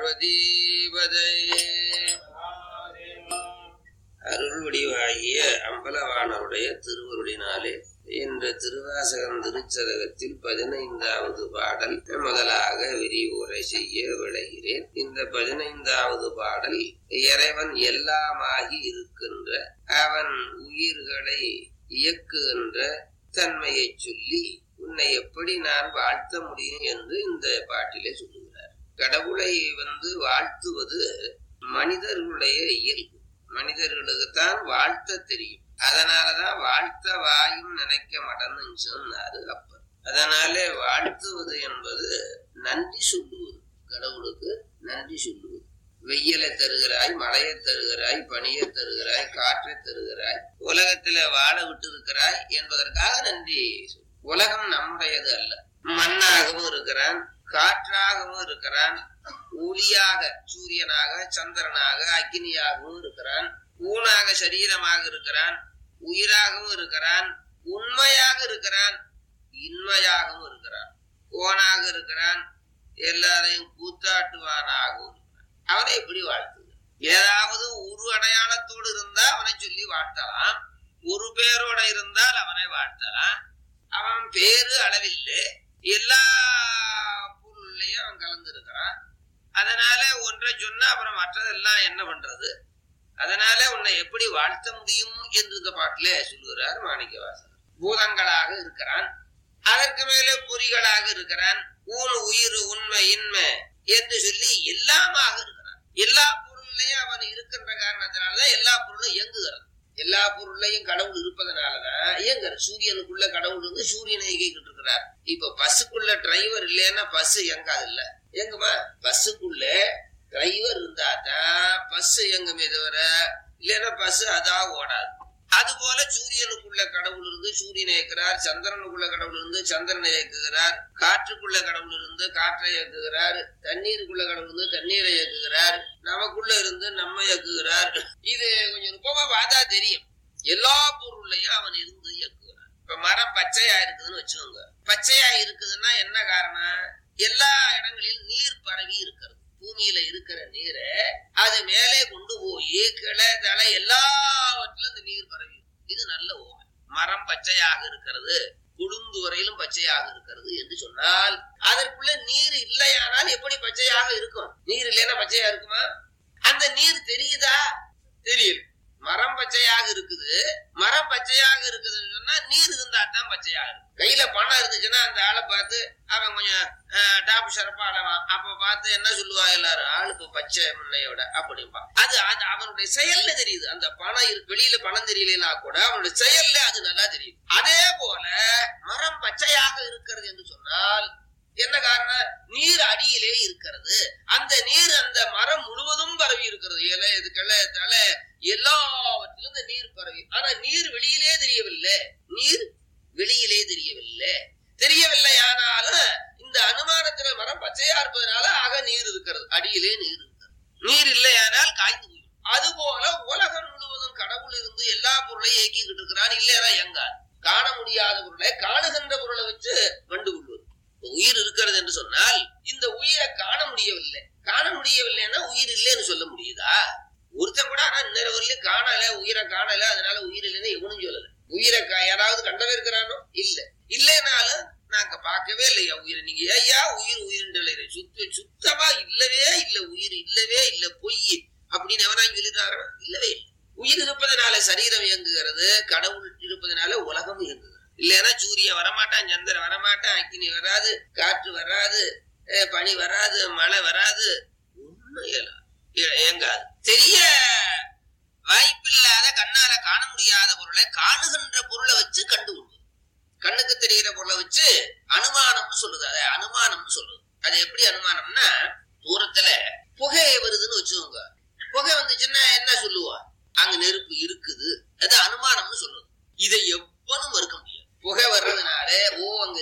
பார்வதீபதை அருள் வடிவாகிய அம்பலவாணருடைய திருவருளினாலே இன்று திருவாசகம் திருச்சதகத்தில் 15வது பாடல் முதலாக விரிவுரை செய்ய விளைகிறேன். இந்த 15வது பாடல் இறைவன் எல்லாமாகி இருக்கின்ற அவன் உயிர்களை இயக்குகின்ற தன்மையை சொல்லி உன்னை எப்படி நான் வாழ்த்த முடியும் என்று இந்த பாட்டிலே சொல்லுகிறார். கடவுளை வாழ்த்துவது மனிதர்களுடைய இயல்பு. மனிதர்களுக்குத்தான் வாழ்த்த தெரியும். அதனாலதான் வாழ்த்த வாயும் நினைக்க மாட்டேன்னு சொன்னாரு அப்பர். அதனாலே வாழ்த்துவது என்பது நன்றி சொல்லுவது. கடவுளுக்கு நன்றி சொல்லுவது. வெயிலை தருகிறாய், மழையை தருகிறாய், பனியை தருகிறாய், காற்றை தருகிறாய், உலகத்தில வாழ விட்டு இருக்கிறாய் என்பதற்காக நன்றி. உலகம் நம்முடையது அல்ல. மண்ணாகவும் இருக்கிறான், காற்றாகவும் இருக்கிறான், ஒளியாக சூரியனாக, சந்திரனாக, அக்னியாகவும் இருக்கிறான், ஊனாக சரீரமாக இருக்கிறான், உயிராகவும் இருக்கிறான், உண்மையாக இருக்கிறான், இன்மையாகவும் இருக்கிறான், கோனாக இருக்கிறான், எல்லாரையும் கூத்தாட்டுவானாகவும் இருக்கிறான். அவனை எப்படி வாழ்த்துது? ஏதாவது ஒரு அடையாளத்தோடு இருந்தா அவனை சொல்லி வாழ்த்தலாம், ஒரு பேரோட இருந்தால் அவனை வாழ்த்தலாம். அவன் பேரு அளவில்லை, எல்லா பொருளையும் அவன் கலந்து இருக்கிறான். அதனால ஒன்றை சொன்னா அப்புறம் மற்றதெல்லாம் என்ன பண்றது? அதனால உன்னை எப்படி வாழ்த்த முடியும் என்று இந்த பாட்டிலே சொல்லுகிறார் மாணிக்கவாசகர். பூதங்களாக இருக்கிறான், அதற்கு மேலே பொறிகளாக இருக்கிறான், ஊன் உயிர் உண்மை இன்மை என்று சொல்லி எல்லாமாக இருக்கிறான். எல்லா பொருளையும் அவன் இருக்கின்ற காரணத்தினாலதான் எல்லா பொருளும் இயங்குகிறது. எல்லா பொருளையும் கடவுள் இருப்பதனாலதான் இயங்குற. சூரியனுக்குள்ள கடவுள் இருந்து சூரியனை இயக்கிட்டு இருக்கிறார். இப்ப பஸ்ஸுக்குள்ள டிரைவர் இல்லைன்னா பஸ் இயங்காது இல்ல, எங்குமா? பஸ்ஸுக்குள்ள டிரைவர் இருந்தாதான் பஸ் இயங்குமே தவிர இல்லைன்னா பஸ் அதான் ஓடாது. அது போல சூரியனுக்குள்ள கடவுள் இருந்து சூரியனை இயக்குகிறார், சந்திரனுக்குள்ள கடவுள் இருந்து சந்திரனை இயக்குகிறார், காற்றுக்குள்ள கடவுள் இருந்து காற்றை இயக்குகிறார், தண்ணீருக்குள்ள கடவுள் இருந்து தண்ணீரை இயக்குகிறார், நமக்குள்ள இருந்து நம்ம இயக்குகிறார். இது கொஞ்சம் நுட்பமா பார்த்தா தெரியும். எல்லா பொருளையும் அவன் இருந்து இயக்குகிறான். இப்ப மரம் பச்சையா இருக்குதுன்னு வச்சுக்கோங்க. பச்சையா இருக்குதுன்னா என்ன காரணம்? எல்லா இடங்களிலும் நீர் பரவி இருக்கிறது. பூமியில இருக்கிற நீரை அது மேலே கொண்டு போய் கிளை தலை எல்லாவற்றிலும் இந்த நீர் பரவி. இது நல்ல ஓமை. மரம் பச்சையாக இருக்கிறது, கொழுந்து வரையிலும் பச்சையாக இருக்கிறது என்று சொன்னால் அதற்குள்ள நீர் இல்லையானால் எப்படி பச்சையாக இருக்கும்? நீர் இல்லைன்னா பச்சையா இருக்குமா? அந்த நீர் தெரியுதா? தெரியல. மரம் பச்சையாக இருக்குது, மரம் பச்சையாக இருக்குதுன்னு சொன்னா நீர் இருந்தா தான் பச்சையாக இருக்கும். கையில பணம் இருந்துச்சுன்னா அந்த ஆளை பார்த்து அவன் கொஞ்சம் டாப் ஷரப்பா ஆளவான். அப்ப பார்த்து என்ன சொல்லுவாங்க எல்லாரும்? ஆளுக்கு பச்சை முன்னையோட அப்படின்பா. அது அவனுடைய செயல்ல தெரியுது. அந்த பணம் இருக்கு, வெளியில பணம் தெரியலனா கூட அவனுடைய செயல்ல அது நல்லா தெரியுது. அதே போல மரம் பச்சையாக இருக்கிறது என்று சொன்னால் என்ன காரணம்? நீர் அடியிலே இருக்கிறது. அந்த நீர் அந்த மரம் முழுவதும் பரவி இருக்கிறது. இலை, இது கிளை, தலை எல்லாவற்றிலும் இந்த நீர் பரவி. ஆனா நீர் வெளியிலே தெரியவில்லை. நீர் வெளியிலே தெரியவில்லை. ஆனாலும் இந்த அனுமானத்துல மரம் பச்சையா இருப்பதனால ஆக நீர் இருக்கிறது, அடியிலே நீர் இருக்கிறது. நீர் இல்லையானால் காய்ந்து போயிடும். அது போல உலகம் முழுவதும் கடவுள் இருந்து எல்லா பொருளையும் இயக்கிக்கிட்டு இருக்கிறான். இல்லையா எங்கால் காண முடியாத பொருளை காணுகின்ற பொருளை வச்சு கண்டு கொள்வது. உயிர் இருக்கிறது என்று சொன்னால் இந்த உயிரை காண முடியவில்லைன்னா உயிர் இல்லைன்னு சொல்ல முடியுதா? ஒருத்தன் கூட ஆனா இன்னொரு வரலையும் காணல, உயிரை காணல, அதனால உயிர் இல்லைன்னு எவனும் சொல்லல. உயிரை யாராவது கண்டவே இருக்கிறானோ? இல்லைனாலும் நாங்க பார்க்கவே இல்லையா உயிரை. நீங்க ஐயா உயிர் சுத்தமா இல்லவே இல்லை, உயிர் இல்லவே இல்லை, பொய் அப்படின்னு எவனாங்க சொல்லிட்டாரோ? இல்லவே இல்லை. உயிர் இருப்பதனால சரீரம் இயங்குகிறது, கடவுள் இருப்பதனால உலகம் இயங்குகிறது. இல்லைன்னா சூரியன் வரமாட்டான், சந்திரன் வரமாட்டான், அக்னி வராது, காற்று வராது, பனி வராது, மழை வராது, ஒண்ணும் இயங்காது. தெரிய வாய்ப்பில்லாத கண்ணால காண முடியாத பொருளை காணுகின்ற பொருளை வச்சு கண்டுகொள்வது. கண்ணுக்கு தெரிகிற பொருளை வச்சு அனுமானம்னு சொல்லுது. அதை அனுமானம்னு சொல்லுது. அது எப்படி அனுமானம்னா, தூரத்துல புகை வருதுன்னு வச்சுக்கோங்க. புகை வந்துச்சுன்னா என்ன சொல்லுவா? அங்க நெருப்பு இருக்குது. அது அனுமானம்னு சொல்லுது. இதை எவ்வளவு மறுக்க முடியாது. புகை வர்றதுனால அங்க